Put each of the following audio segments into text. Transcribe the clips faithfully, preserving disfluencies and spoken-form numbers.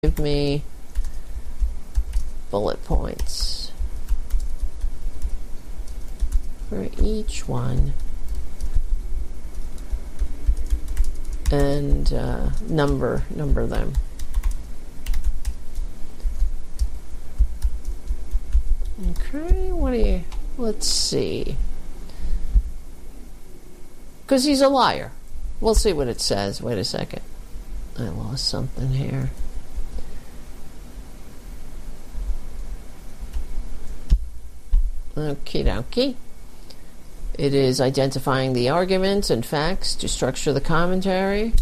Give me bullet points for each one and uh, number number them. Okay, what do you, let's see. Because he's a liar. We'll see what it says. Wait a second. I lost something here. Okie dokie. It is identifying the arguments and facts to structure the commentary.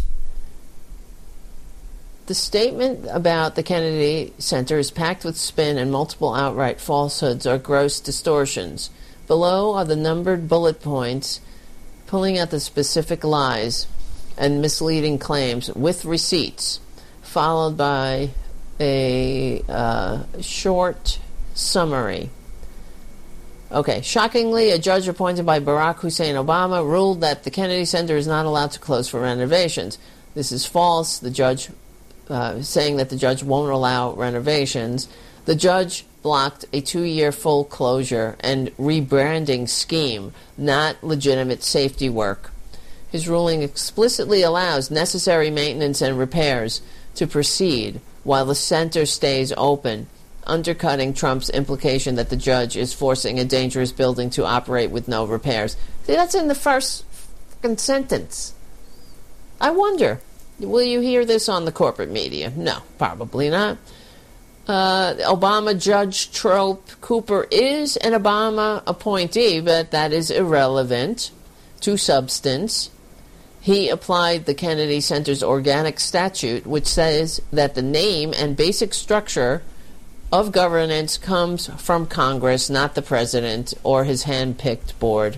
The statement about the Kennedy Center is packed with spin and multiple outright falsehoods or gross distortions. Below are the numbered bullet points pulling out the specific lies and misleading claims with receipts, followed by a uh, short summary. Okay, shockingly, a judge appointed by Barack Hussein Obama ruled that the Kennedy Center is not allowed to close for renovations. This is false. The judge, uh, saying that the judge won't allow renovations. The judge blocked a two-year full closure and rebranding scheme, not legitimate safety work. His ruling explicitly allows necessary maintenance and repairs to proceed while the center stays open, undercutting Trump's implication that the judge is forcing a dangerous building to operate with no repairs. See, that's in the first fucking sentence. I wonder, will you hear this on the corporate media? No, probably not. Uh, Obama Judge Trope Cooper is an Obama appointee, but that is irrelevant to substance. He applied the Kennedy Center's organic statute, which says that the name and basic structure of governance comes from Congress, not the president or his hand-picked board.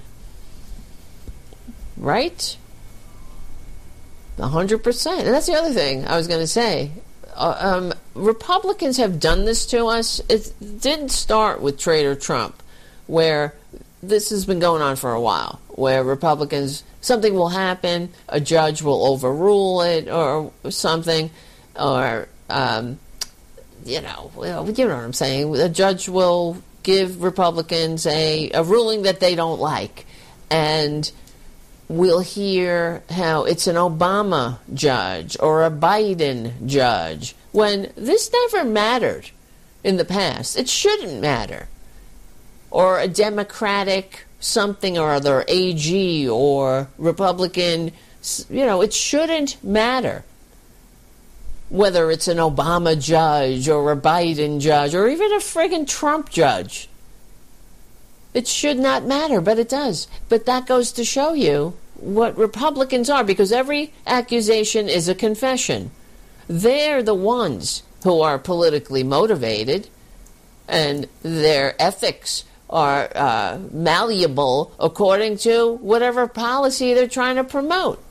Right? A hundred percent. And that's the other thing I was going to say. Uh, um, Republicans have done this to us. It didn't start with Trader Trump, where this has been going on for a while, where Republicans, something will happen, a judge will overrule it or something, or um, you know, well, you know what I'm saying. A judge will give Republicans a, a ruling that they don't like, and we'll hear how it's an Obama judge or a Biden judge, when this never mattered in the past. It shouldn't matter. Or a Democratic something or other, A G or Republican, you know, it shouldn't matter whether it's an Obama judge or a Biden judge or even a friggin' Trump judge. It should not matter, but it does. But that goes to show you what Republicans are, because every accusation is a confession. They're the ones who are politically motivated, and their ethics are uh, malleable according to whatever policy they're trying to promote,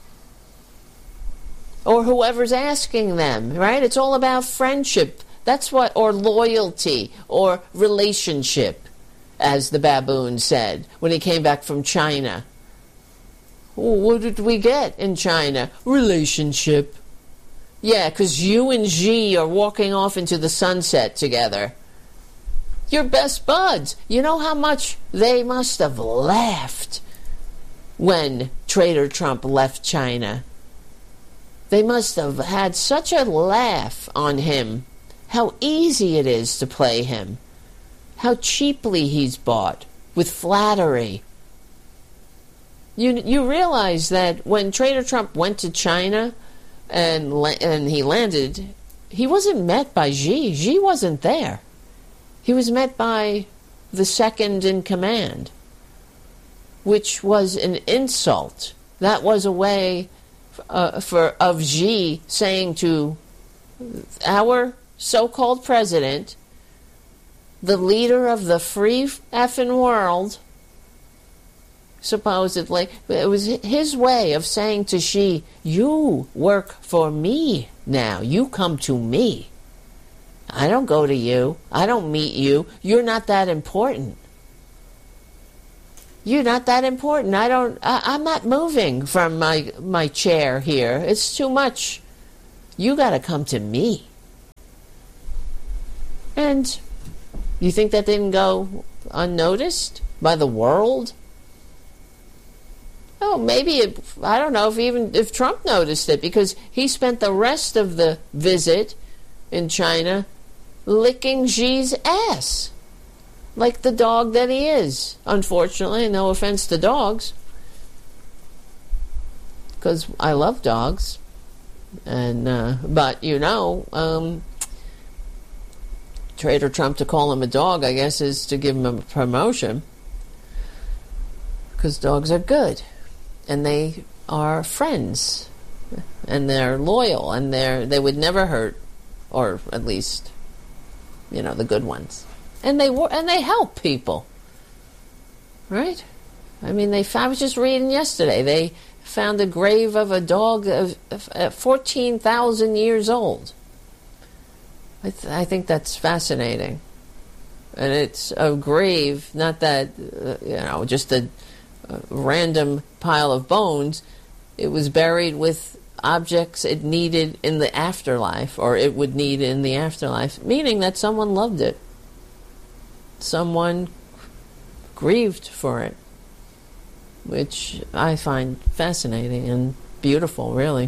or whoever's asking them, right? It's all about friendship. That's what, or loyalty, or relationship, as the baboon said when he came back from China. What did we get in China? Relationship. Yeah, because you and Xi are walking off into the sunset together. You're best buds. You know how much they must have laughed when Trader Trump left China. They must have had such a laugh on him. How easy it is to play him. How cheaply he's bought, with flattery. You you realize that when Trader Trump went to China and and he landed, he wasn't met by Xi. Xi wasn't there. He was met by the second in command, which was an insult. That was a way uh, for of Xi saying to our so-called president, the leader of the free effing world, supposedly, it was his way of saying to Xi, you work for me now. You come to me. I don't go to you. I don't meet you. You're not that important. You're not that important. I don't, I, I'm not moving from my, my chair here. It's too much. You got to come to me. And you think that didn't go unnoticed by the world? Oh, maybe it, I don't know if even if Trump noticed it, because he spent the rest of the visit in China licking Xi's ass like the dog that he is. Unfortunately, no offense to dogs, because I love dogs, and uh, but you know, um, Trader Trump, to call him a dog, I guess, is to give him a promotion, because dogs are good, and they are friends, and they're loyal, and they're they would never hurt, or at least, you know, the good ones, and they and they help people, right? I mean, they. I was just reading yesterday. They found the grave of a dog of, of fourteen thousand years old. I, th- I think that's fascinating, and it's a grave, not that uh, you know, just a, a random pile of bones. It was buried with objects it needed in the afterlife, or it would need in the afterlife, meaning that someone loved it. Someone grieved for it, which I find fascinating and beautiful, really.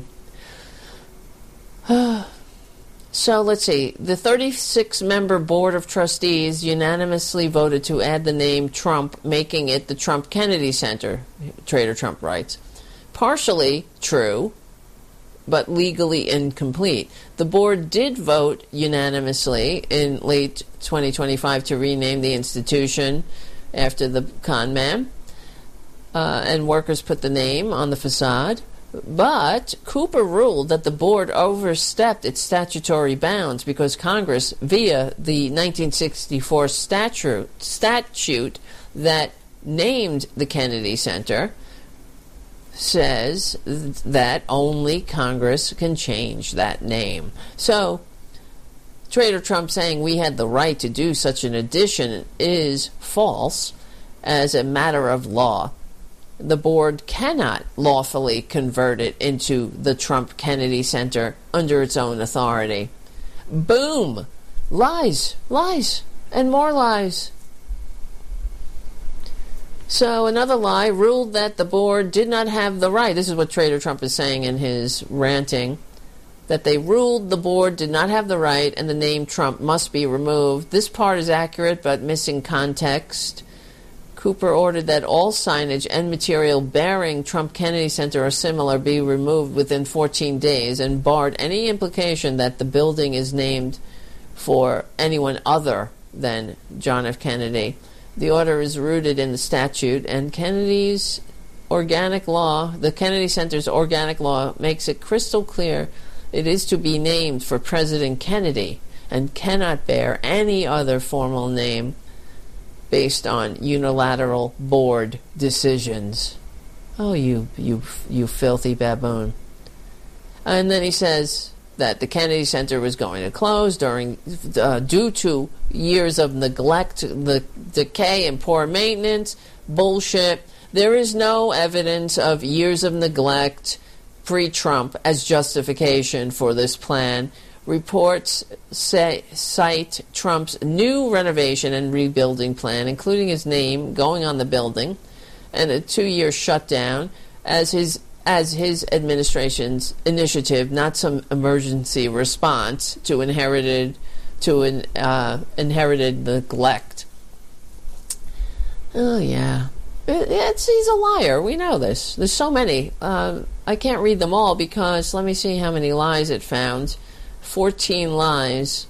So let's see. The thirty-six member Board of Trustees unanimously voted to add the name Trump, making it the Trump Kennedy Center, Trader Trump writes. Partially true, but legally incomplete. The board did vote unanimously in late twenty twenty-five to rename the institution after the con man, uh, and workers put the name on the facade. But Cooper ruled that the board overstepped its statutory bounds because Congress, via the nineteen sixty-four statute, statute that named the Kennedy Center, says that only Congress can change that name. So, Trader Trump saying we had the right to do such an addition is false as a matter of law. The board cannot lawfully convert it into the Trump Kennedy Center under its own authority. Boom! Lies, lies, and more lies. So another lie ruled that the board did not have the right. This is what Trader Trump is saying in his ranting, that they ruled the board did not have the right and the name Trump must be removed. This part is accurate but missing context. Cooper ordered that all signage and material bearing Trump Kennedy Center or similar be removed within fourteen days and barred any implication that the building is named for anyone other than John F. Kennedy. The order is rooted in the statute, and Kennedy's organic law, the Kennedy Center's organic law, makes it crystal clear it is to be named for President Kennedy and cannot bear any other formal name based on unilateral board decisions. Oh, you, you, you filthy baboon. And then he says that the Kennedy Center was going to close during uh, due to years of neglect, the decay, and poor maintenance. Bullshit. There is no evidence of years of neglect pre-Trump as justification for this plan. Reports say, cite Trump's new renovation and rebuilding plan, including his name going on the building, and a two-year shutdown as his as his administration's initiative, not some emergency response to inherited to an uh, inherited neglect. Oh yeah, it, it's he's a liar. We know this. There's so many. Uh, I can't read them all because let me see how many lies it found. fourteen lies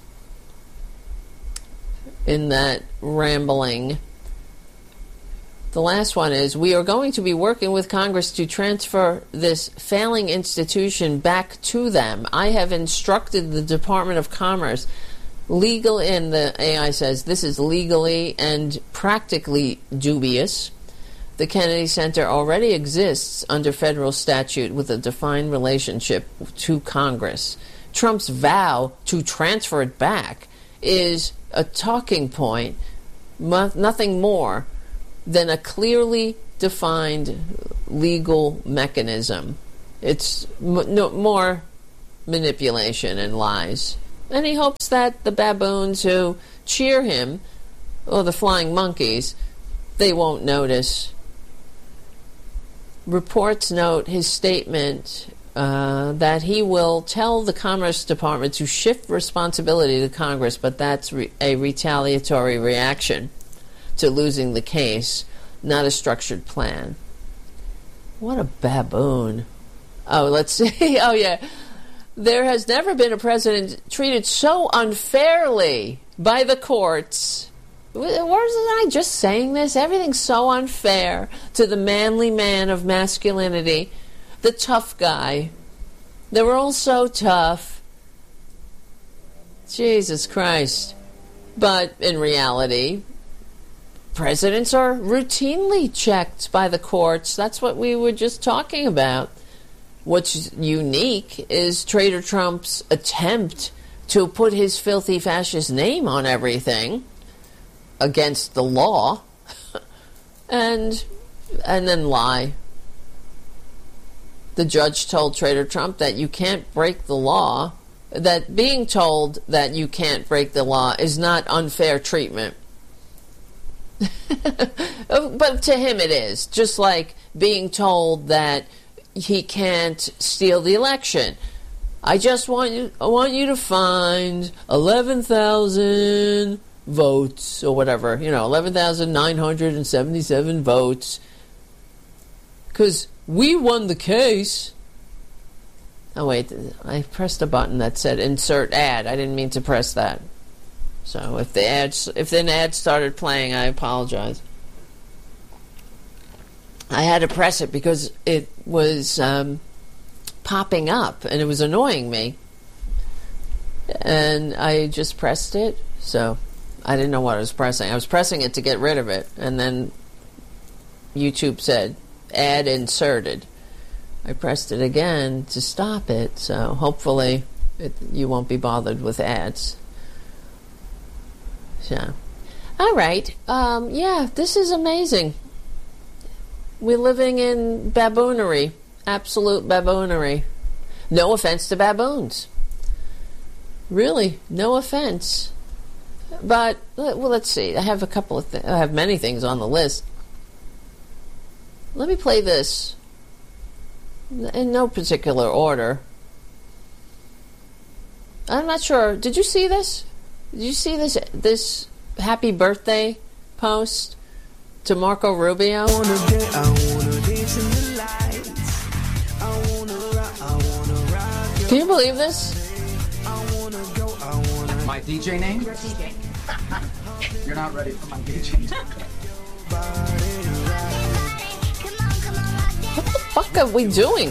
in that rambling. The last one is, we are going to be working with Congress to transfer this failing institution back to them. I have instructed the Department of Commerce, legal, and the A I says this is legally and practically dubious. The Kennedy Center already exists under federal statute with a defined relationship to Congress. Trump's vow to transfer it back is a talking point, nothing more than a clearly defined legal mechanism. It's m- no, more manipulation and lies. And he hopes that the baboons who cheer him, or the flying monkeys, they won't notice. Reports note his statement uh, that he will tell the Commerce Department to shift responsibility to Congress, but that's re- a retaliatory reaction to losing the case, not a structured plan. What a baboon. Oh, let's see. Oh, yeah. There has never been a president treated so unfairly by the courts. Wasn't I just saying this? Everything's so unfair to the manly man of masculinity, the tough guy. They were all so tough. Jesus Christ. But in reality, presidents are routinely checked by the courts. That's what we were just talking about. What's unique is Trader Trump's attempt to put his filthy fascist name on everything against the law and and then lie. The judge told Trader Trump that you can't break the law, that being told that you can't break the law is not unfair treatment. But to him it is, just like being told that he can't steal the election. I just want you I want you to find eleven thousand votes or whatever, you know, eleven thousand nine hundred seventy-seven votes, because we won the case. Oh wait, I pressed a button that said insert ad. I didn't mean to press that. So if the ads, if an ad started playing, I apologize. I had to press it because it was um, popping up and it was annoying me, and I just pressed it. So I didn't know what I was pressing. I was pressing it to get rid of it, and then YouTube said, ad inserted. I pressed it again to stop it, so hopefully it, you won't be bothered with ads. So, all right. Um, yeah, this is amazing. We're living in baboonery, absolute baboonery. No offense to baboons. Really, no offense. But, well, let's see. I have a couple of th- I have many things on the list. Let me play this in no particular order. I'm not sure. Did you see this? Did you see this this happy birthday post to Marco Rubio? Can you believe this? My D J name? Your D J. You're not ready for my D J name. What the fuck are we doing?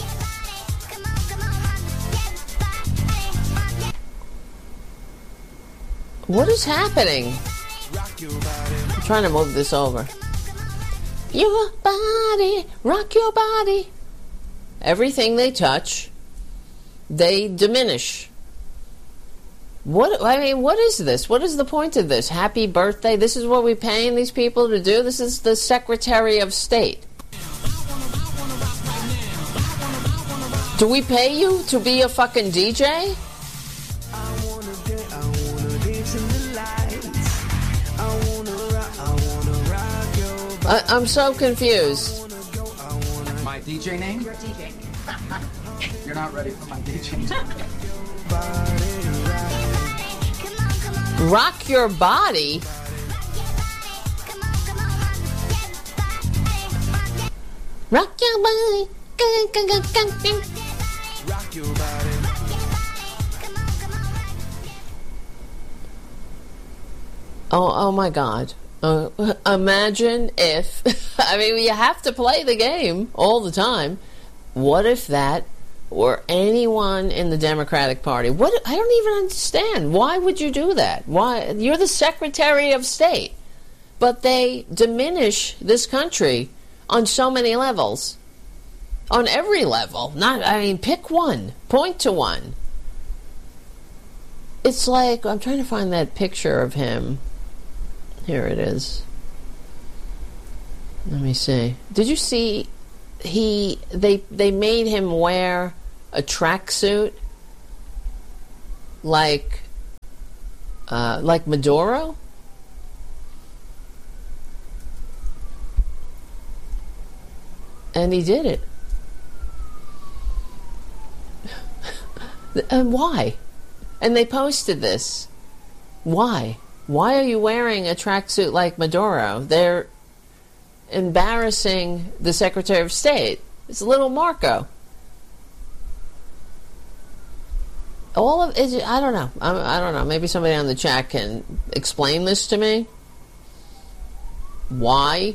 What is happening? I'm trying to move this over. Your body, rock your body. Everything they touch, they diminish. What, I mean, what is this? What is the point of this? Happy birthday? This is what we're paying these people to do? This is the Secretary of State. Do we pay you to be a fucking D J? I, I'm so confused. My D J name? Your D J. You're not ready for my D J name. Rock your body? Rock your body. Rock your body. Oh, oh my God. Uh, imagine if, I mean, you have to play the game all the time. What if that were anyone in the Democratic Party? What? I don't even understand. Why would you do that? Why? You're the Secretary of State. But they diminish this country on so many levels. On every level. Not, I mean, pick one. Point to one. It's like, I'm trying to find that picture of him. Here it is. Let me see. Did you see he they they made him wear a tracksuit like uh, like Maduro? And he did it. And why? And they posted this. Why? Why are you wearing a tracksuit like Maduro? They're embarrassing the Secretary of State. It's little Marco. All of it, I don't know. I, I don't know. Maybe somebody on the chat can explain this to me. Why?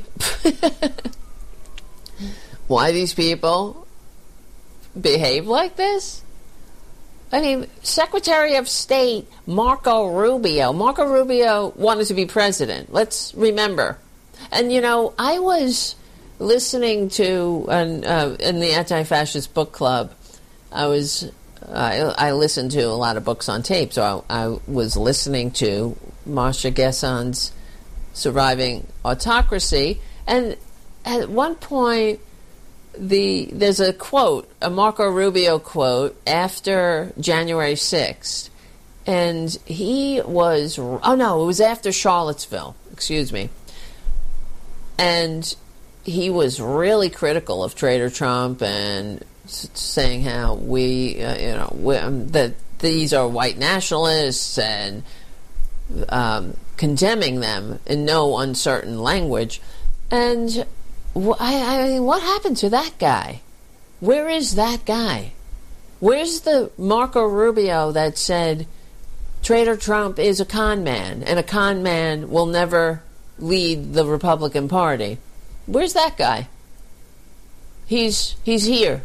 Why these people behave like this? I mean, Secretary of State Marco Rubio. Marco Rubio wanted to be president. Let's remember. And, you know, I was listening to, an, uh, in the Anti-Fascist Book Club, I was, I, I listened to a lot of books on tape, so I, I was listening to Marsha Geson's Surviving Autocracy, and at one point, the there's a quote, a Marco Rubio quote, after January sixth, and he was, oh no, it was after Charlottesville, excuse me, and he was really critical of Trader Trump and saying how we, uh, you know, we, um, that these are white nationalists and um, condemning them in no uncertain language. And I, I mean, what happened to that guy? Where is that guy? Where's the Marco Rubio that said Trader Trump is a con man and a con man will never lead the Republican Party? Where's that guy? He's he's here.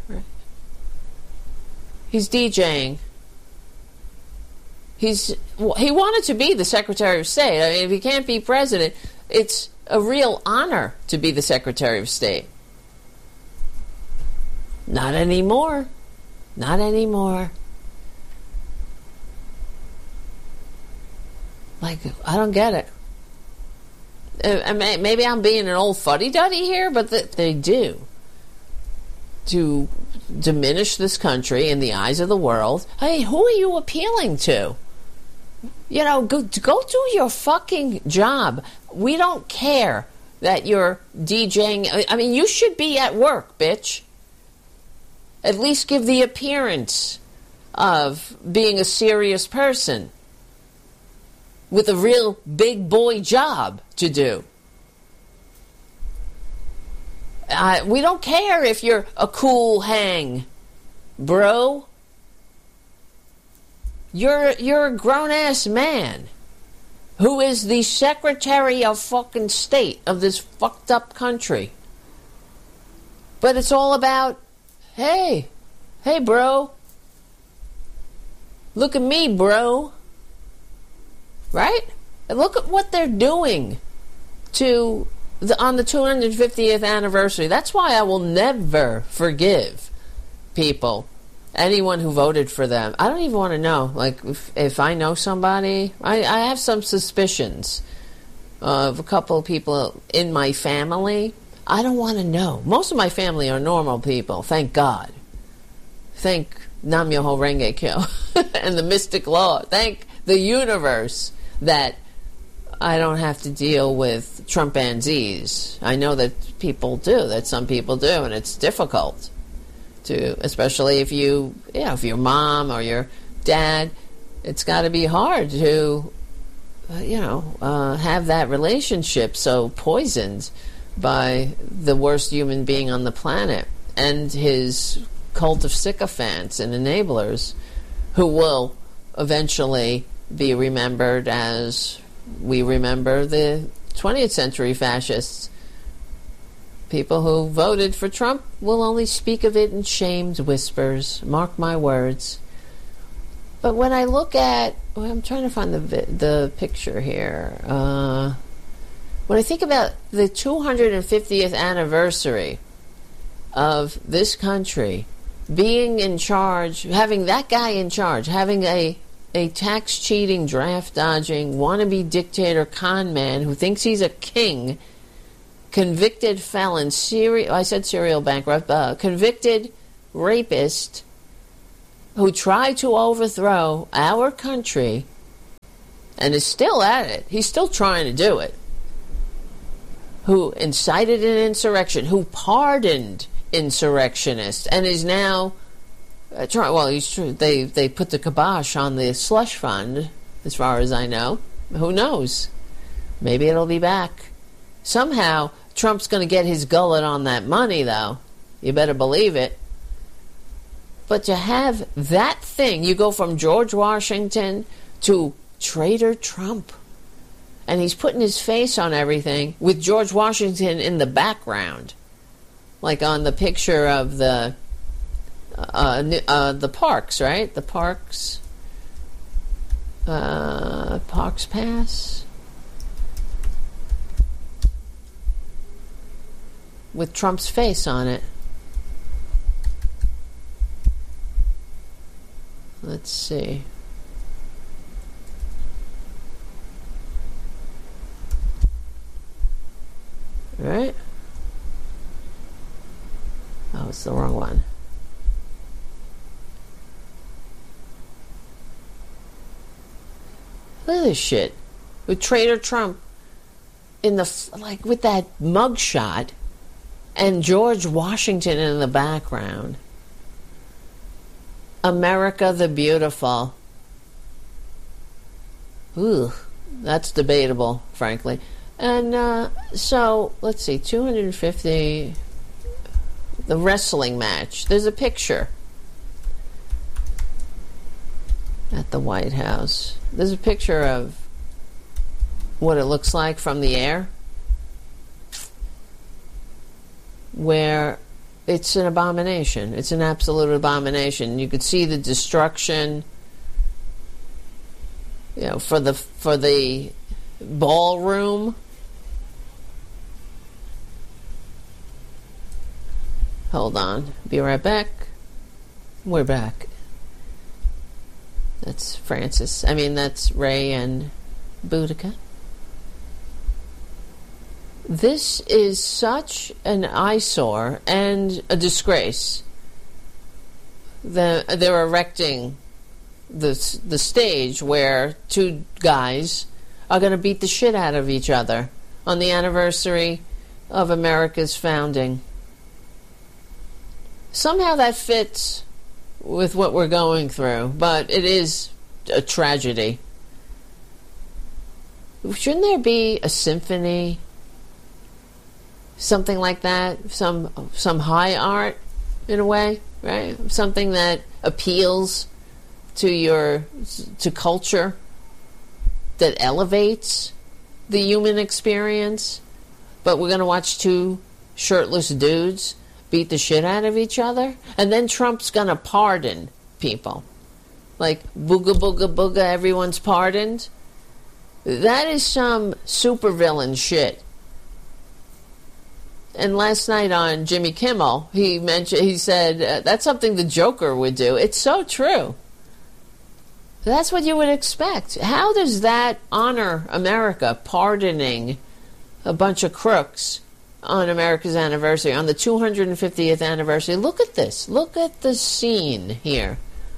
He's DJing. He's he wanted to be the Secretary of State. I mean, if he can't be president, it's a real honor to be the Secretary of State. Not anymore. Not anymore. Like, I don't get it. Uh, maybe I'm being an old fuddy-duddy here, but th- they do. To diminish this country in the eyes of the world. Hey, who are you appealing to? You know, go, go do your fucking job. We don't care that you're DJing. I mean, you should be at work, bitch. At least give the appearance of being a serious person with a real big boy job to do. Uh, we don't care if you're a cool hang, bro. You're you're a grown-ass man who is the Secretary of fucking State of this fucked up country. But it's all about, hey, hey, bro. Look at me, bro. Right? And look at what they're doing to the, on the two hundred fiftieth anniversary. That's why I will never forgive people. Anyone who voted for them. I don't even want to know. Like, if, if I know somebody, I, I have some suspicions of a couple of people in my family. I don't want to know. Most of my family are normal people, thank God. Thank Nam Myoho Renge Kyo and the mystic law. Thank the universe that I don't have to deal with Trumpanzees. I know that people do, that some people do, and it's difficult. To, especially if you, you know, if your mom or your dad, it's got to be hard to, uh, you know, uh, have that relationship so poisoned by the worst human being on the planet and his cult of sycophants and enablers who will eventually be remembered as we remember the twentieth century fascists. People who voted for Trump will only speak of it in shamed whispers. Mark my words. But when I look at, well, I'm trying to find the the picture here. Uh, when I think about the two hundred fiftieth anniversary of this country being in charge, having that guy in charge, having a a tax cheating, draft dodging, wannabe dictator con man who thinks he's a king. Convicted felon, serial, I said serial bankrupt, uh, convicted rapist who tried to overthrow our country and is still at it. He's still trying to do it. Who incited an insurrection, who pardoned insurrectionists, and is now uh, trying. Well, he's true. They they put the kibosh on the slush fund, as far as I know. Who knows? Maybe it'll be back. Somehow, Trump's going to get his gullet on that money, though. You better believe it. But to have that thing, you go from George Washington to Traitor Trump. And he's putting his face on everything with George Washington in the background. Like on the picture of the uh, uh, the parks, right? The parks. Uh, Parks Pass. With Trump's face on it. Let's see. Right? Oh, it's the wrong one. Look at this shit. With Traitor Trump in the, like, with that mugshot and George Washington in the background. America the Beautiful. Ooh, that's debatable, frankly. And uh, so, let's see, two hundred fifty, the wrestling match. There's a picture at the White House. There's a picture of what it looks like from the air, where it's an abomination. It's an absolute abomination. You could see the destruction, you know, for the for the ballroom. Hold on. Be right back. We're back. That's Francis. I mean, that's Ray and Boudica. This is such an eyesore and a disgrace. The, they're erecting the, the stage where two guys are going to beat the shit out of each other on the anniversary of America's founding. Somehow that fits with what we're going through, but it is a tragedy. Shouldn't there be a symphony? Something like that? Some some high art, in a way, right? Something that appeals to your to culture, that elevates the human experience. But we're going to watch two shirtless dudes beat the shit out of each other, and then Trump's gonna pardon people, like booga booga booga, everyone's pardoned. That is some supervillain shit. And last night on Jimmy Kimmel, he mentioned, he said uh, that's something the Joker would do. It's so true. That's what you would expect. How does that honor America, pardoning a bunch of crooks on America's anniversary, on the two hundred fiftieth anniversary? Look at this. Look at the scene here.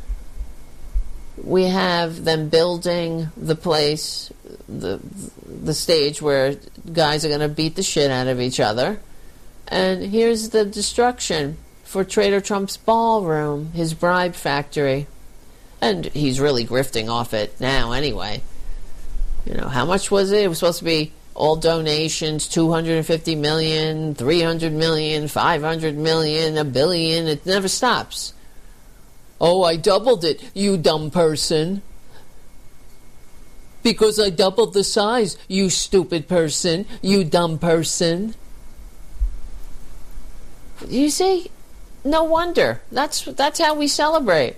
We have them building the place, the the stage where guys are going to beat the shit out of each other. And here's the destruction for Traitor Trump's ballroom, his bribe factory. And he's really grifting off it now anyway. You know, how much was it? It was supposed to be all donations, two hundred fifty million, three hundred million, five hundred million, a billion. It never stops. Oh, I doubled it, you dumb person. Because I doubled the size, you stupid person, you dumb person. You see? No wonder. That's that's how we celebrate.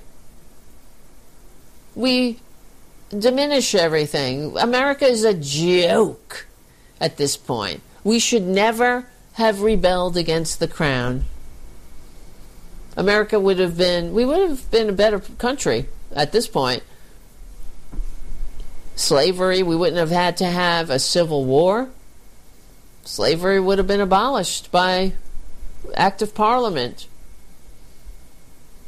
We diminish everything. America is a joke. At this point, we should never have rebelled against the crown. America would have been, we would have been a better country at this point. Slavery, we wouldn't have had to have a civil war. Slavery would have been abolished by act of parliament.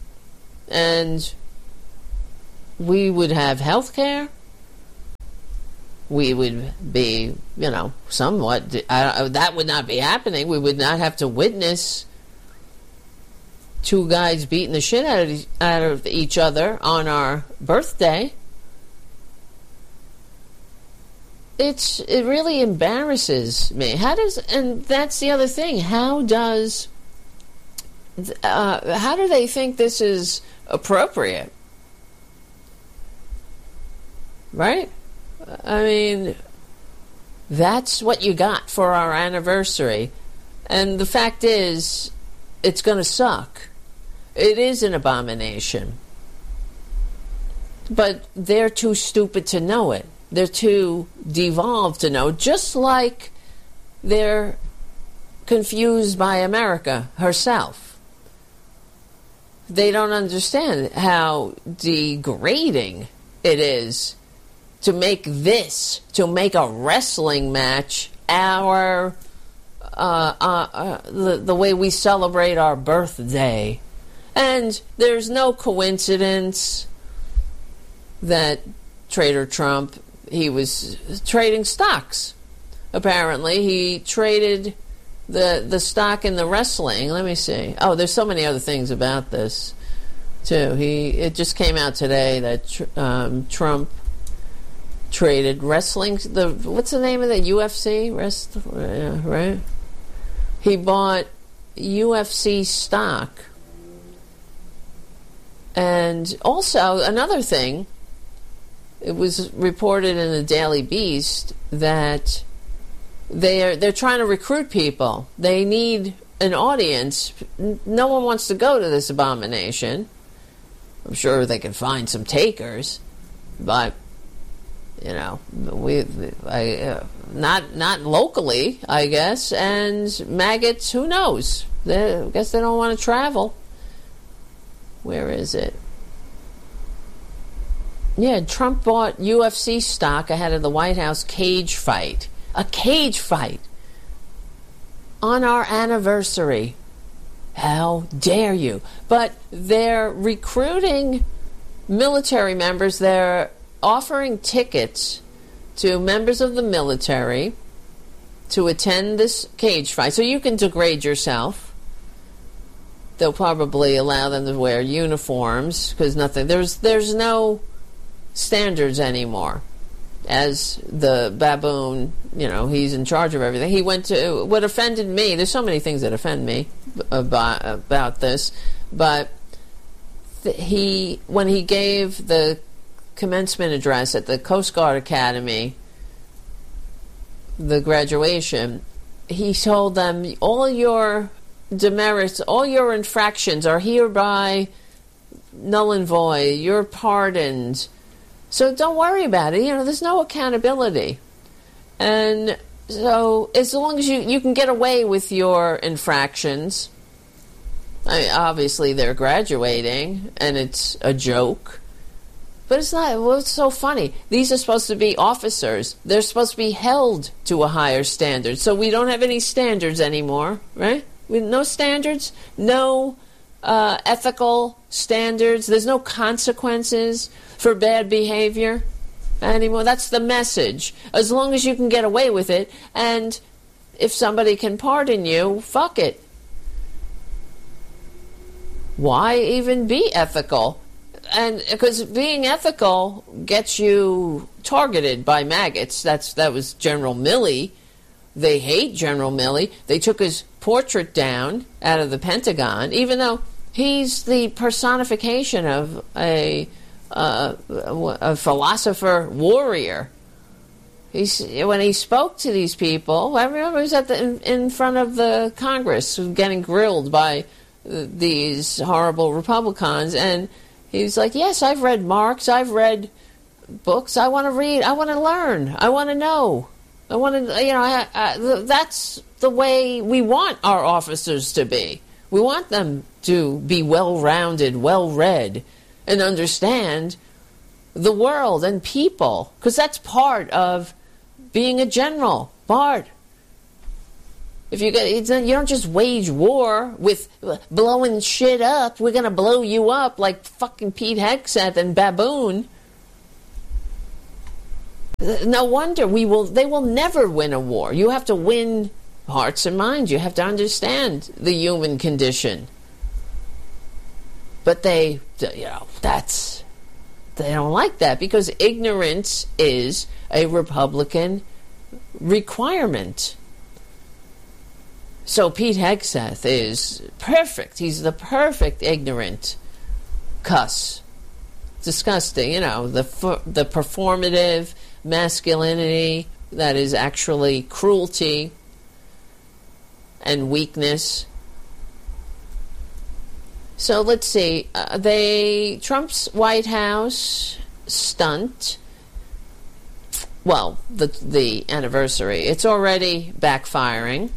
And we would have health care. we would be, you know, somewhat, uh, that would not be happening. We would not have to witness two guys beating the shit out of, out of each other on our birthday. It's, it really embarrasses me. How does, and that's the other thing, how does, uh, how do they think this is appropriate? Right? I mean, that's what you got for our anniversary. And the fact is, it's going to suck. It is an abomination. But they're too stupid to know it. They're too devolved to know, just like they're confused by America herself. They don't understand how degrading it is to make this, to make a wrestling match our, uh, uh, uh, the, the way we celebrate our birthday. And there's no coincidence that Trader Trump, he was trading stocks. Apparently, he traded the the stock in the wrestling. Let me see. Oh, there's so many other things about this, too. He It just came out today that um, Trump traded wrestling, the what's the name of the U F C? Rest, yeah, right? He bought U F C stock. And also, another thing, it was reported in the Daily Beast that they are, they're trying to recruit people. They need an audience. No one wants to go to this abomination. I'm sure they can find some takers, but you know, we, I, uh, not not locally, I guess. And maggots, who knows? They, I guess they don't want to travel. Where is it? Yeah, Trump bought U F C stock ahead of the White House cage fight. A cage fight on our anniversary. How dare you? But they're recruiting military members. They're offering tickets to members of the military to attend this cage fight. So you can degrade yourself. They'll probably allow them to wear uniforms because nothing, there's there's no standards anymore. As the baboon, you know, he's in charge of everything. He went to, what offended me, there's so many things that offend me about, about this, but th- he, when he gave the commencement address at the Coast Guard Academy, the graduation, he told them, all your demerits, all your infractions are hereby null and void, you're pardoned. So don't worry about it. You know, there's no accountability. And so as long as you, you can get away with your infractions, I mean, obviously they're graduating and it's a joke. But it's not, what's so funny? These are supposed to be officers. They're supposed to be held to a higher standard. So we don't have any standards anymore, right? We, no standards, no uh, ethical standards. There's no consequences for bad behavior anymore. That's the message. As long as you can get away with it, and if somebody can pardon you, fuck it. Why even be ethical? And because being ethical gets you targeted by maggots. That's that was General Milley. They hate General Milley. They took his portrait down out of the Pentagon, even though he's the personification of a uh, a philosopher warrior. He's, when he spoke to these people, I remember he was at the, in, in front of the Congress getting grilled by uh, these horrible Republicans, and he was like, yes, I've read Marx, I've read books, I want to read, I want to learn, I want to know. I want to, you know, I, I, that's the way we want our officers to be. We want them to be well-rounded, well-read, and understand the world and people, because that's part of being a general. Part. If you get, it's, you don't just wage war with blowing shit up. We're gonna blow you up like fucking Pete Hegseth and Baboon. No wonder we will. They will never win a war. You have to win hearts and minds. You have to understand the human condition. But they, you know, that's they don't like that because ignorance is a Republican requirement. So Pete Hegseth is perfect. He's the perfect ignorant cuss. Disgusting, you know, the the performative masculinity that is actually cruelty and weakness. So let's see. Uh, they Trump's White House stunt. Well, the the anniversary. It's already backfiring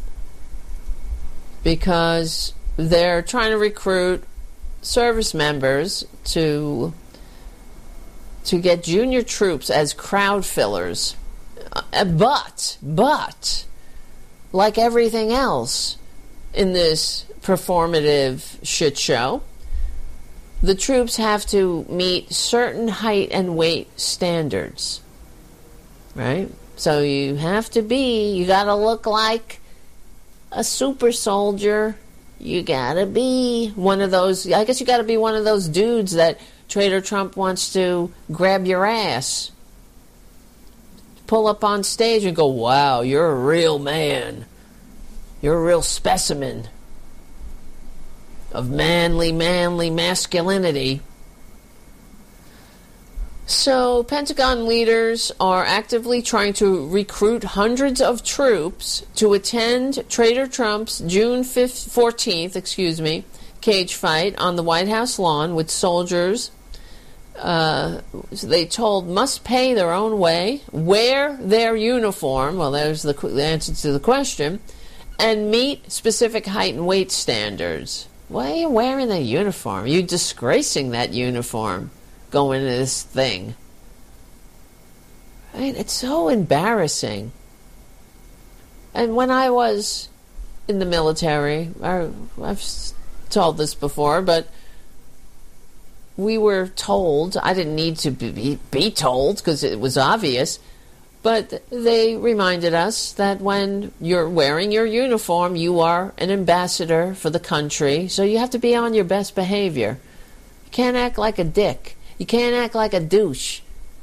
because they're trying to recruit service members to to get junior troops as crowd fillers. Uh, but, but, like everything else in this performative shit show, the troops have to meet certain height and weight standards. Right? So you have to be, you gotta look like a super soldier. You gotta be one of those, I guess you gotta be one of those dudes that Trader Trump wants to grab your ass, pull up on stage and go, wow, you're a real man. You're a real specimen of manly, manly masculinity. So, Pentagon leaders are actively trying to recruit hundreds of troops to attend Trader Trump's June fourteenth, excuse me, cage fight on the White House lawn with soldiers uh, they told must pay their own way, wear their uniform, well, there's the, the answer to the question, and meet specific height and weight standards. Why are you wearing the uniform? You're disgracing that uniform going into this thing. Right? It's so embarrassing. And when I was in the military, I, I've told this before, but we were told, I didn't need to be, be told because it was obvious, but they reminded us that when you're wearing your uniform, you are an ambassador for the country, so you have to be on your best behavior. You can't act like a dick. You can't act like a douche.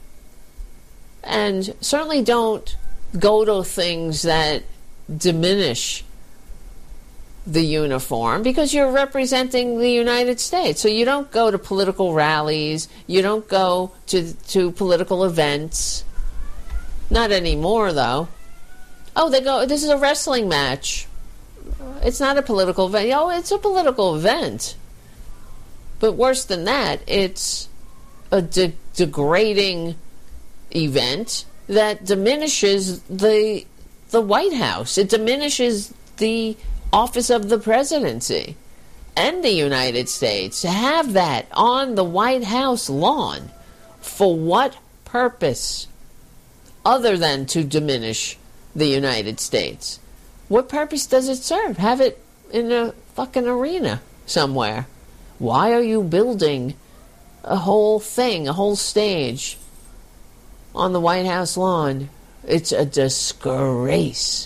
And certainly don't go to things that diminish the uniform because you're representing the United States. So you don't go to political rallies. You don't go to, to political events. Not anymore, though. Oh, they go, this is a wrestling match. It's not a political event. Oh, it's a political event. But worse than that, it's a de- degrading event that diminishes the the White House. It diminishes the office of the presidency and the United States. To have that on the White House lawn, for what purpose other than to diminish the United States? What purpose does it serve? Have it in a fucking arena somewhere. Why are you building a whole thing, a whole stage on the White House lawn? It's a disgrace.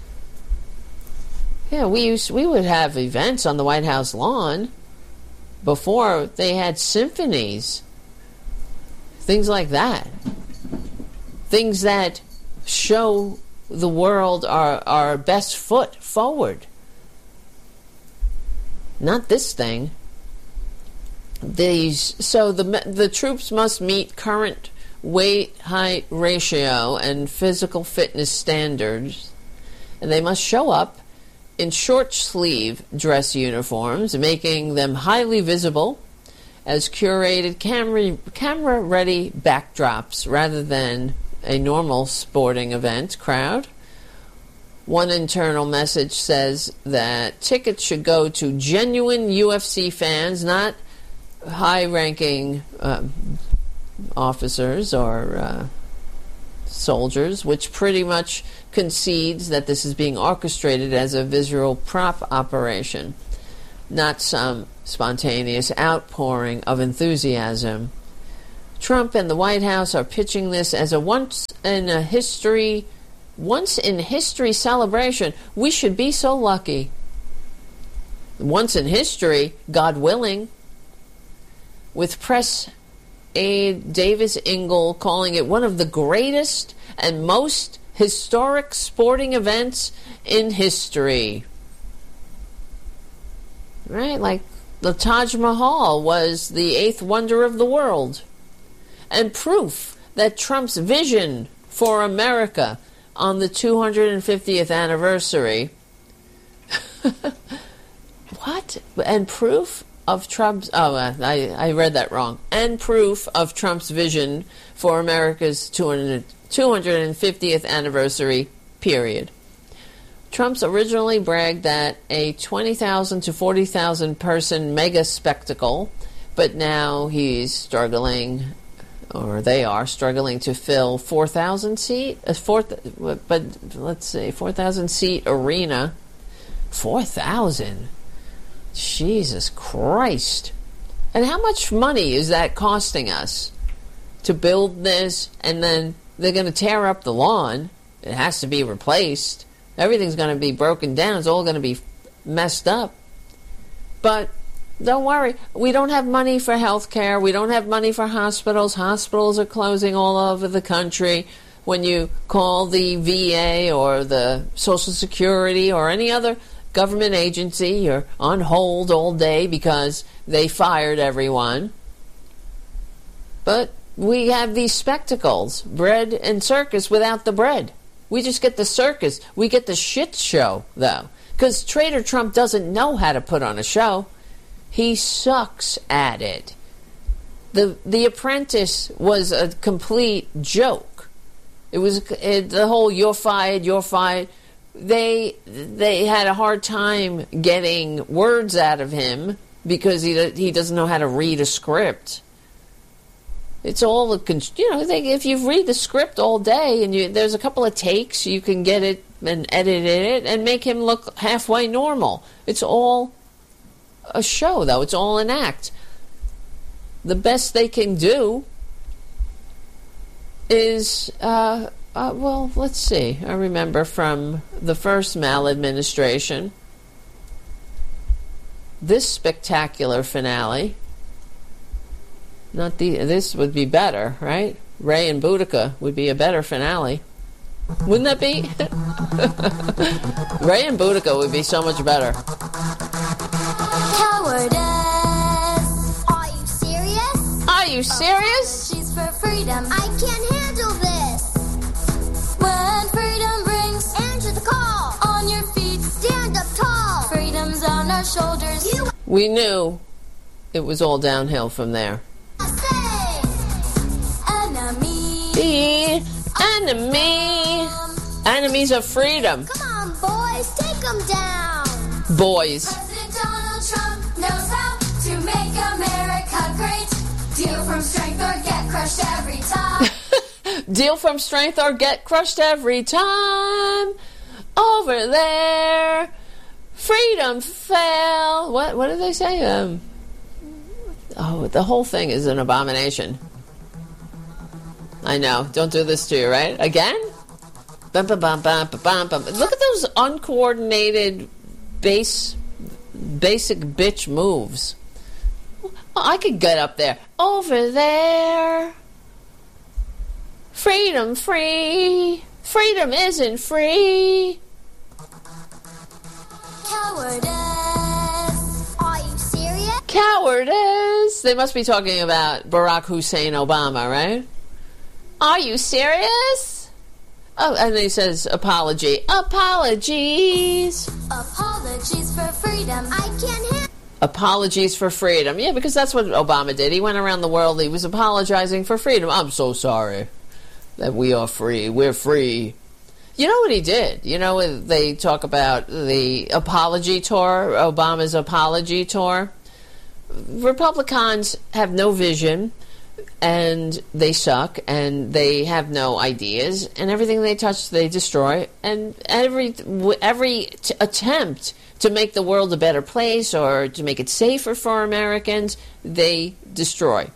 Yeah, we used we would have events on the White House lawn before they had symphonies. Things like that. Things that show the world our, our best foot forward. Not this thing. These so the the troops must meet current weight height ratio and physical fitness standards, and they must show up in short sleeve dress uniforms, making them highly visible as curated camera camera ready backdrops rather than a normal sporting event crowd. One internal message says that tickets should go to genuine U F C fans, not high-ranking uh, officers or uh, soldiers, which pretty much concedes that this is being orchestrated as a visual prop operation, not some spontaneous outpouring of enthusiasm. Trump and the White House are pitching this as a once in a history, once in history celebration. We should be so lucky. Once in history, God willing. With press aide Davis Ingle calling it one of the greatest and most historic sporting events in history. Right? Like the Taj Mahal was the eighth wonder of the world. And proof that Trump's vision for America on the two hundred fiftieth anniversary. What? And proof of Trump's... Oh, I, I read that wrong. And proof of Trump's vision for America's two hundred fiftieth anniversary, period. Trump's originally bragged that a twenty thousand to forty thousand person mega spectacle, but now he's struggling, or they are struggling to fill four thousand seat, a four, but let's see, four thousand seat arena. four thousand? Jesus Christ. And how much money is that costing us to build this? And then they're going to tear up the lawn. It has to be replaced. Everything's going to be broken down. It's all going to be messed up. But don't worry. We don't have money for health care. We don't have money for hospitals. Hospitals are closing all over the country. When you call the V A or the Social Security or any other government agency, you're on hold all day because they fired everyone. But we have these spectacles, bread and circus without the bread. We just get the circus. We get the shit show, though. Because Trader Trump doesn't know how to put on a show. He sucks at it. The The Apprentice was a complete joke. It was it, the whole "you're fired, you're fired." They they had a hard time getting words out of him because he he doesn't know how to read a script. It's all, you know, if you read the script all day and you, there's a couple of takes, you can get it and edit it and make him look halfway normal. It's all a show, though. It's all an act. The best they can do is, uh, uh, well, let's see. I remember from the first maladministration, this spectacular finale. Not the. This would be better, right? Ray and Boudica would be a better finale. Wouldn't that be? Ray and Boudica would be so much better. Cowardice. Are you serious? Are you serious? She's for freedom. I can't handle this. When freedom brings, answer the call. On your feet, stand up tall. Freedom's on our shoulders. You We knew it was all downhill from there. say, enemy. The enemy. Enemies of freedom. Come on, boys, take them down. Boys. President Donald Trump knows how to make America great. Deal from strength or get crushed every time. Deal from strength or get crushed every time. Over there. Freedom fell. What what did they say? Um Oh, the whole thing is an abomination. I know. Don't do this to you, right? Again? Bum, bum, bum, bum, bum, bum. Look at those uncoordinated base, basic bitch moves. Oh, I could get up there. Over there. Freedom free. Freedom isn't free. Cowardice. Are you serious? Cowardice. They must be talking about Barack Hussein Obama, right? Are you serious? Oh, and he says apology. Apologies. Apologies for freedom. I can't handle. Apologies for freedom. Yeah, because that's what Obama did. He went around the world. He was apologizing for freedom. I'm so sorry that we are free. We're free. You know what he did? You know, they talk about the apology tour, Obama's apology tour. Republicans have no vision, and they suck, and they have no ideas, and everything they touch, they destroy. And every every t- attempt to make the world a better place or to make it safer for Americans, they destroy.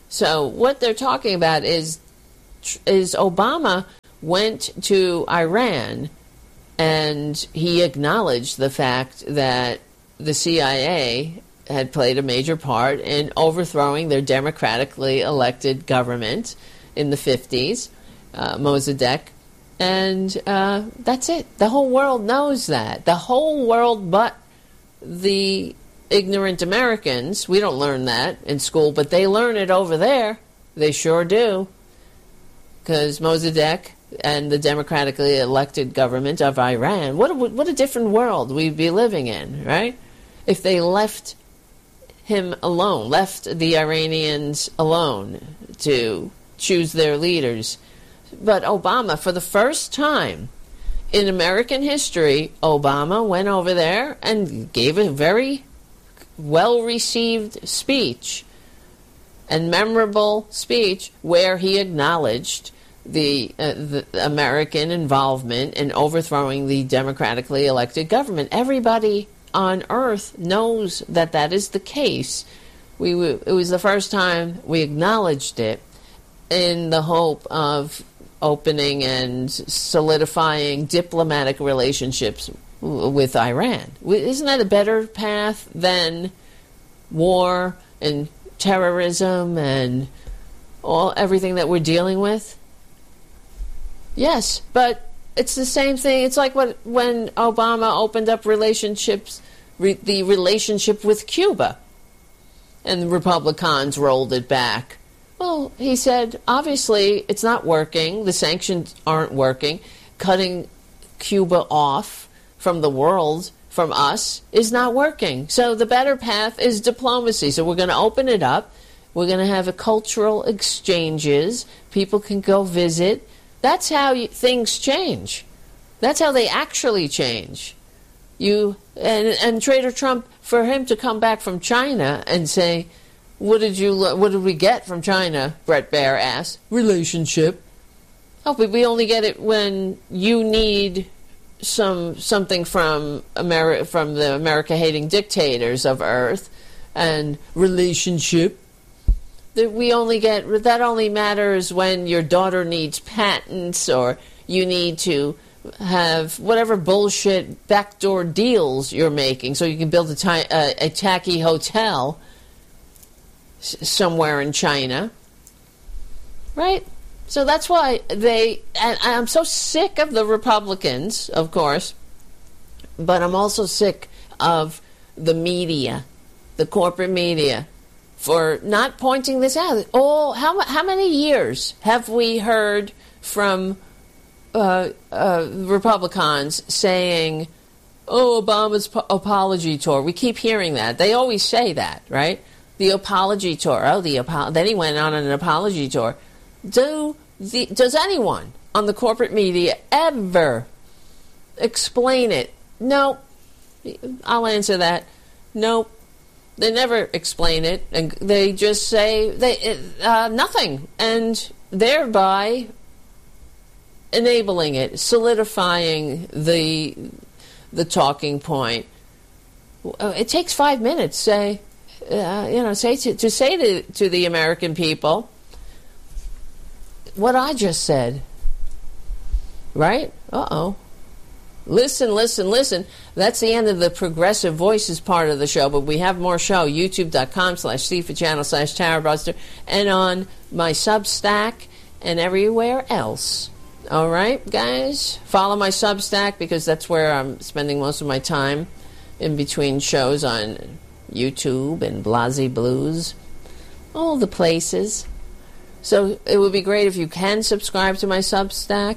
So what they're talking about is is Obama went to Iran and he acknowledged the fact that the C I A had played a major part in overthrowing their democratically elected government in the fifties, uh, Mossadegh, and uh, that's it. The whole world knows that. The whole world but the ignorant Americans. We don't learn that in school, but they learn it over there. They sure do. Because Mossadegh and the democratically elected government of Iran, what a, what a different world we'd be living in, right? If they left him alone, left the Iranians alone to choose their leaders. But Obama, for the first time in American history, Obama went over there and gave a very well-received speech and memorable speech where he acknowledged the, uh, the American involvement in overthrowing the democratically elected government. Everybody on Earth knows that that is the case. We w- it was the first time we acknowledged it in the hope of opening and solidifying diplomatic relationships w- with Iran. Isn't that a better path than war and terrorism and all everything that we're dealing with? Yes, but it's the same thing. It's like what when Obama opened up relationships, re, the relationship with Cuba, and the Republicans rolled it back. Well, he said, obviously, it's not working. The sanctions aren't working. Cutting Cuba off from the world, from us, is not working. So the better path is diplomacy. So we're going to open it up. We're going to have a cultural exchanges. People can go visit. That's how you, things change. That's how they actually change. You and, and Trader Trump, for him to come back from China and say, "What did you? What did we get from China?" Bret Baier asked. Relationship. Oh, but we only get it when you need some something from America, from the America-hating dictators of Earth, and relationship. That we only get that only matters when your daughter needs patents or you need to have whatever bullshit backdoor deals you're making so you can build a, ti- uh, a tacky hotel s- somewhere in China, right? So that's why they, and I'm so sick of the Republicans, of course, but I'm also sick of the media, the corporate media, for not pointing this out. Oh, how how many years have we heard from uh, uh, Republicans saying, "Oh, Obama's po- apology tour"? We keep hearing that. They always say that, right? The apology tour. Oh, the apo- then he went on an apology tour. Do the does anyone on the corporate media ever explain it? No. I'll answer that. Nope. They never explain it, and they just say they uh, nothing, and thereby enabling it, solidifying the the talking point. It takes five minutes, say, uh, you know, say to, to say to, to the American people what I just said, right? Uh oh. Listen, listen, listen. That's the end of the Progressive Voices part of the show, but we have more show. YouTube.com slash Stifa channel slash Tarabuster, and on my Substack and everywhere else. All right, guys? Follow my Substack because that's where I'm spending most of my time in between shows on YouTube and Blasey Blues. All the places. So it would be great if you can subscribe to my Substack.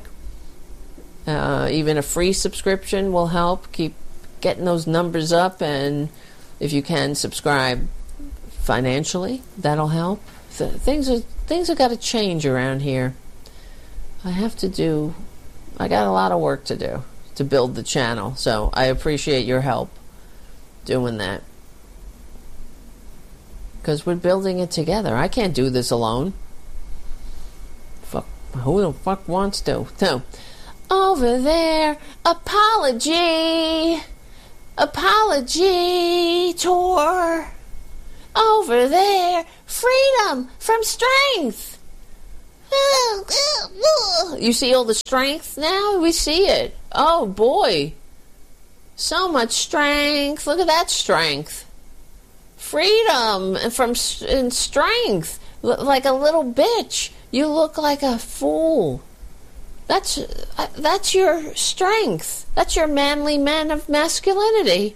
Uh, even a free subscription will help keep getting those numbers up, and if you can subscribe financially, that'll help. So things are things have got to change around here. I have to do. I got a lot of work to do to build the channel, so I appreciate your help doing that because we're building it together. I can't do this alone. Fuck, who the fuck wants to? So. Over there, apology, apology tour. over there. Freedom from strength. You see all the strength now? We see it. Oh, boy. So much strength. Look at that strength. Freedom from and strength. Like a little bitch. You look like a fool. That's that's your strength. That's your manly man of masculinity.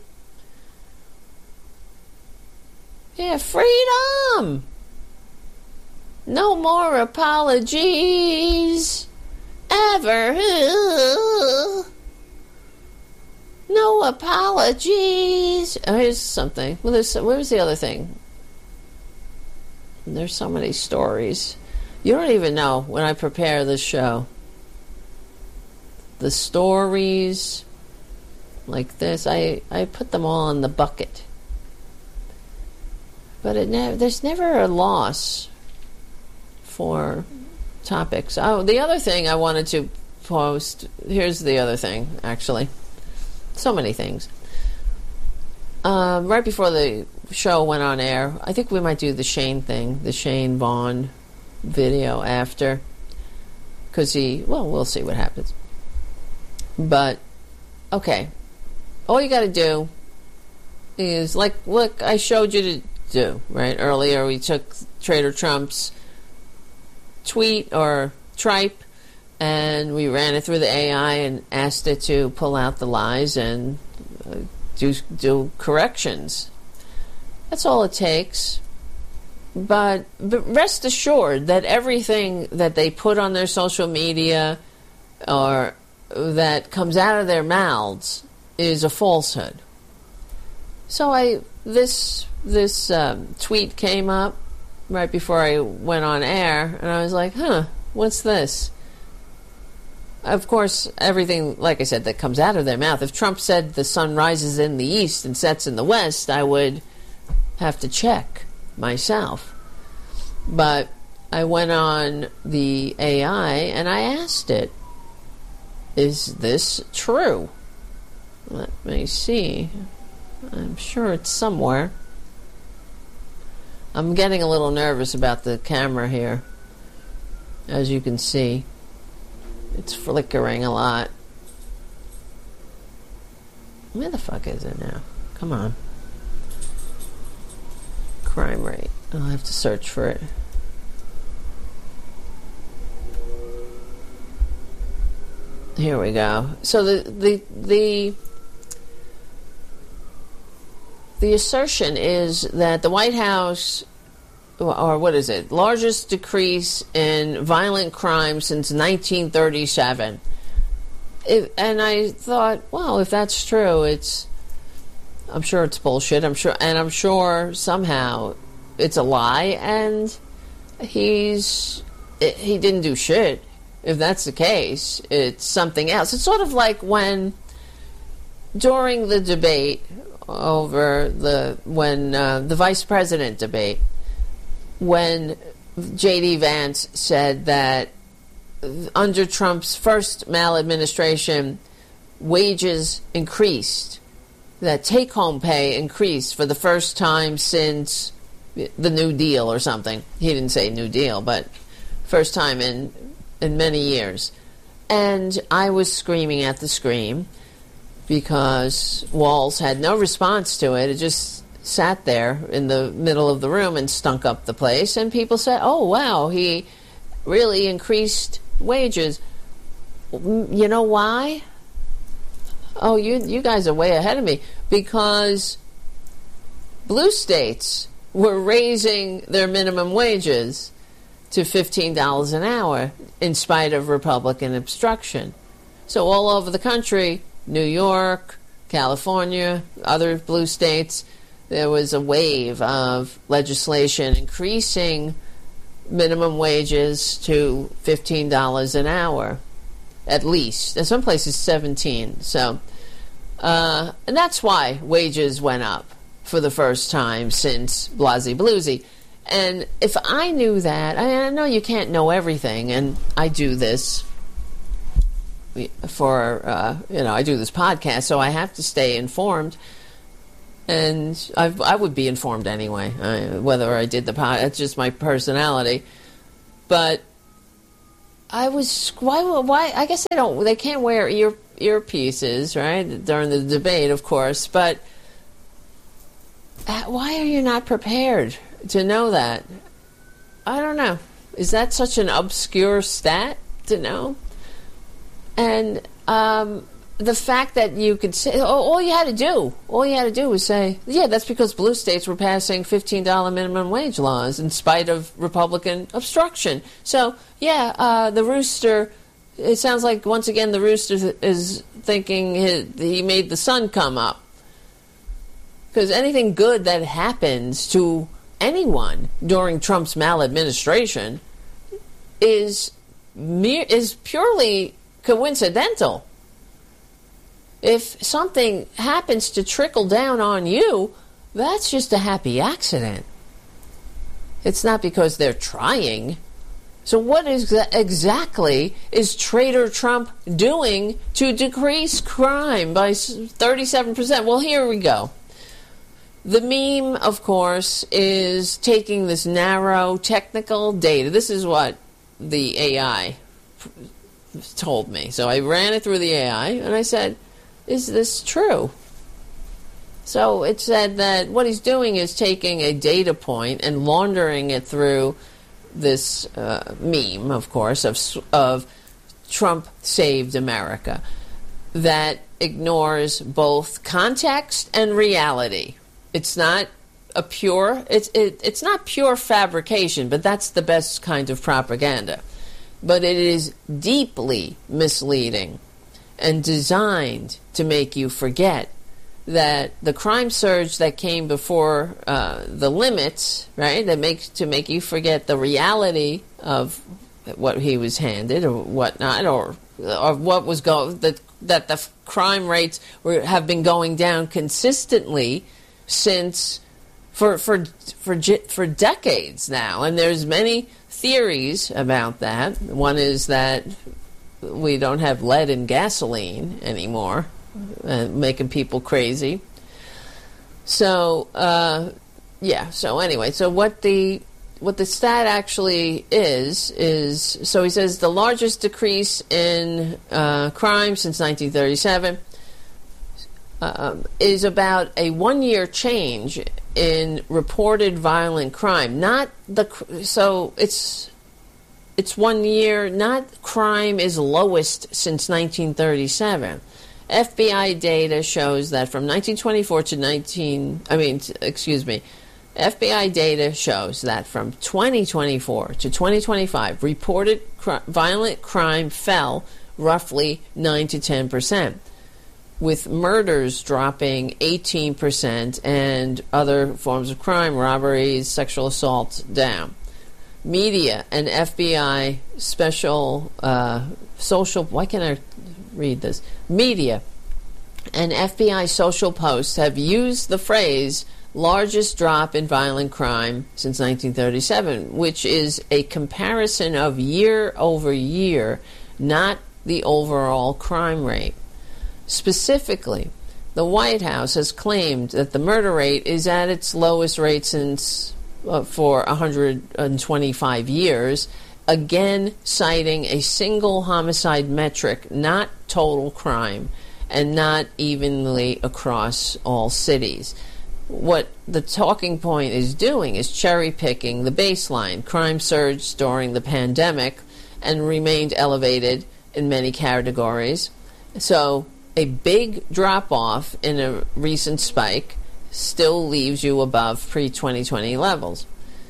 Yeah, freedom. No more apologies. Ever. No apologies. Oh, here's something. Well, there's, where was the other thing? There's so many stories. You don't even know when I prepare this show. The stories like this, I, I put them all in the bucket. But it ne- there's never a loss for topics. Oh, the other thing I wanted to post, here's the other thing, actually. So many things. Um, right before the show went on air, I think we might do the Shane thing, the Shane Vaughn video after. Because he, well, we'll see what happens. But, okay. All you got to do is, like, look, I showed you to do, right? Earlier we took Trader Trump's tweet or tripe and we ran it through the A I and asked it to pull out the lies and uh, do, do corrections. That's all it takes. But, but rest assured that everything that they put on their social media or that comes out of their mouths is a falsehood. So I this this um, tweet came up right before I went on air, and I was like, huh, what's this? Of course, everything, like I said, that comes out of their mouth. If Trump said the sun rises in the east and sets in the west, I would have to check myself. But I went on the A I and I asked it, is this true? Let me see. I'm sure it's somewhere. I'm getting a little nervous about the camera here. As you can see, it's flickering a lot. Where the fuck is it now? Come on. Crime rate. I'll have to search for it. Here we go. So the the the the assertion is that the White House, or what is it, largest decrease in violent crime since nineteen thirty-seven. It, and I thought, well, if that's true, it's, I'm sure it's bullshit. I'm sure, and I'm sure somehow it's a lie, and he's he didn't do shit. If that's the case, it's something else. It's sort of like when, during the debate over the, when uh, the vice president debate, when J D Vance said that under Trump's first maladministration, wages increased, that take-home pay increased for the first time since the New Deal or something. He didn't say New Deal, but first time in in many years. And I was screaming at the screen because Walz had no response to it. It just sat there in the middle of the room and stunk up the place. And people said, oh, wow, he really increased wages. You know why? Oh, you you guys are way ahead of me. Because blue states were raising their minimum wages to fifteen dollars an hour in spite of Republican obstruction. So all over the country, New York, California, other blue states, there was a wave of legislation increasing minimum wages to fifteen dollars an hour, at least. In some places, seventeen. So, uh, and that's why wages went up for the first time since Blasey Bluesy. And if I knew that, I, mean, I know you can't know everything, and I do this for, uh, you know, I do this podcast, so I have to stay informed. and I, I would be informed anyway, I, whether I did the pod. It's just my personality. But I was why why I guess they don't they can't wear ear earpieces, right, during the debate, of course. But why are you not prepared to know that? I don't know. Is that such an obscure stat to know? And um, the fact that you could say, oh, all you had to do, all you had to do was say, yeah, that's because blue states were passing fifteen dollars minimum wage laws in spite of Republican obstruction. So, yeah, uh, the rooster, it sounds like, once again, the rooster is thinking he, he made the sun come up. Because anything good that happens to anyone during Trump's maladministration is mere, is purely coincidental. If something happens to trickle down on you, that's just a happy accident. It's not because they're trying. So what is exactly is Traitor Trump doing to decrease crime by thirty-seven percent? Well, here we go. The meme, of course, is taking this narrow technical data. This is what the A I told me. So I ran it through the A I, and I said, is this true? So it said that what he's doing is taking a data point and laundering it through this uh, meme, of course, of, of Trump saved America, that ignores both context and reality. It's not a pure, it's it, it's not pure fabrication, but that's the best kind of propaganda. But it is deeply misleading and designed to make you forget that the crime surge that came before uh, the limits, right, that makes to make you forget the reality of what he was handed or whatnot, or or what was going that that the crime rates were have been going down consistently since for for for for decades now, and there's many theories about that. One is that we don't have lead in gasoline anymore, uh, making people crazy. So uh, yeah. So anyway, so what the what the stat actually is is so he says the largest decrease in uh, crime since nineteen thirty-seven. Um, is about a one-year change in reported violent crime. Not the so it's it's one year. Not crime is lowest since nineteen thirty-seven. F B I data shows that from nineteen twenty-four to nineteen. I mean, excuse me. F B I data shows that from twenty twenty-four to twenty twenty-five, reported cr- violent crime fell roughly nine to ten percent. With murders dropping eighteen percent and other forms of crime, robberies, sexual assault, down. Media and F B I special uh, social... Why can't I read this? Media and F B I social posts have used the phrase largest drop in violent crime since nineteen thirty-seven, which is a comparison of year over year, not the overall crime rate. Specifically, the White House has claimed that the murder rate is at its lowest rate since uh, for one hundred twenty-five years, again citing a single homicide metric, not total crime, and not evenly across all cities. What the talking point is doing is cherry-picking the baseline. Crime surged during the pandemic and remained elevated in many categories. So a big drop-off in a recent spike still leaves you above pre-twenty twenty levels.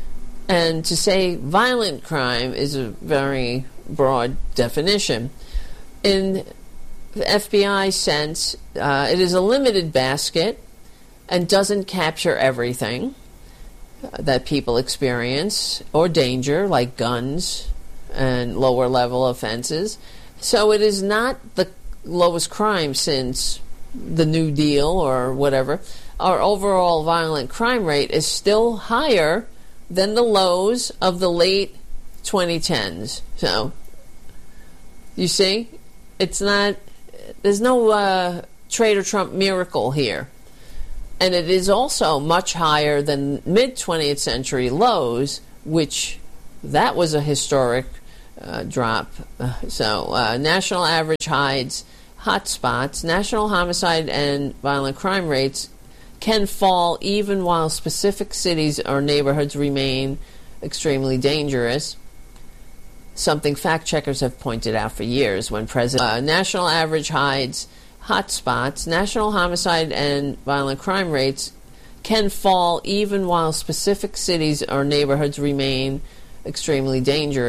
And to say violent crime is a very broad definition. In the F B I sense, uh, it is a limited basket and doesn't capture everything that people experience, or danger, like guns and lower-level offenses. So it is not the lowest crime since the New Deal or whatever. Our overall violent crime rate is still higher than the lows of the late twenty tens. So, you see, it's not, there's no uh, Traitor Trump miracle here. And it is also much higher than mid-twentieth century lows, which that was a historic uh, drop. Uh, so uh, national average hides hotspots, national homicide and violent crime rates can fall even while specific cities or neighborhoods remain extremely dangerous. Something fact checkers have pointed out for years. When president uh, national average hides hotspots, national homicide and violent crime rates can fall even while specific cities or neighborhoods remain extremely dangerous.